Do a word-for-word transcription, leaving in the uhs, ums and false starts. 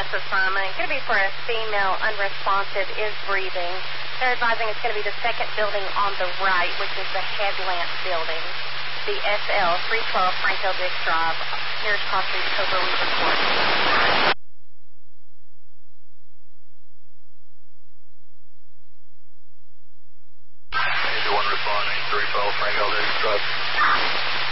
S assignment. Going to be for a female, unresponsive, is breathing. They're advising it's going to be the second building on the right, which is the Headlamp building. The S L three twelve Frankville Dix Drive, nearest cross street, Cobra Weaver Court. eighty-one responding, three twelve Frankville Dix Drive.